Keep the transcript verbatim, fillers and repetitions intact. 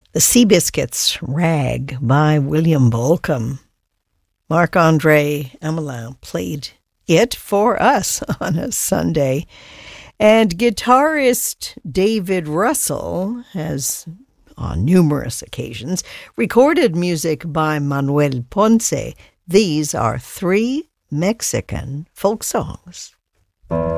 The Seabiscuits, Rag by William Bolcom. Marc-Andre Amelin played it for us on a Sunday. And guitarist David Russell has, on numerous occasions, recorded music by Manuel Ponce. These are three Mexican folk songs.